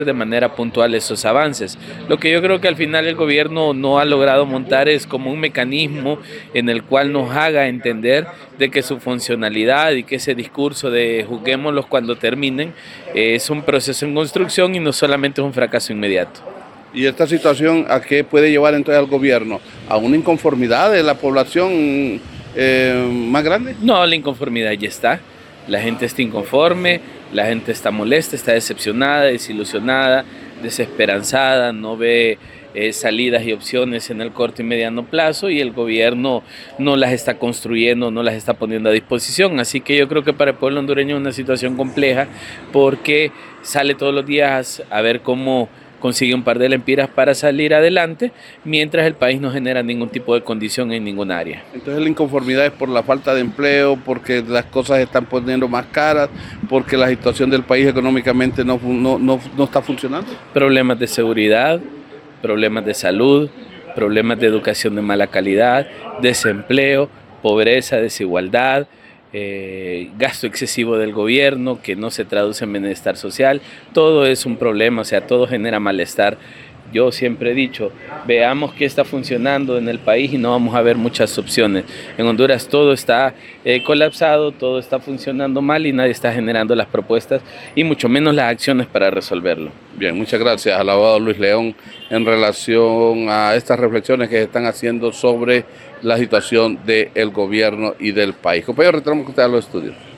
de manera puntual esos avances. Lo que yo creo que al final el gobierno no ha logrado montar es como un mecanismo en el cual nos haga entender de que su funcionalidad y que ese discurso de juzguémoslos cuando terminen es un proceso en construcción y no solamente es un fracaso inmediato. ¿Y esta situación a qué puede llevar entonces al gobierno? ¿A una inconformidad de la población más grande? No, la inconformidad ya está. La gente está inconforme, la gente está molesta, está decepcionada, desilusionada, desesperanzada, no ve salidas y opciones en el corto y mediano plazo y el gobierno no las está construyendo, no las está poniendo a disposición. Así que yo creo que para el pueblo hondureño es una situación compleja porque sale todos los días a ver cómo consigue un par de lempiras para salir adelante, mientras el país no genera ningún tipo de condición en ningún área. Entonces la inconformidad es por la falta de empleo, porque las cosas se están poniendo más caras, porque la situación del país económicamente no está funcionando. Problemas de seguridad, problemas de salud, problemas de educación de mala calidad, desempleo, pobreza, desigualdad, gasto excesivo del gobierno que no se traduce en bienestar social, todo es un problema, o sea, todo genera malestar. Yo siempre he dicho, veamos qué está funcionando en el país y no vamos a ver muchas opciones. En Honduras todo está colapsado, todo está funcionando mal y nadie está generando las propuestas y mucho menos las acciones para resolverlo. Bien, muchas gracias al abogado Luis León en relación a estas reflexiones que se están haciendo sobre la situación del gobierno y del país. Compañero, retornamos con usted a los estudios.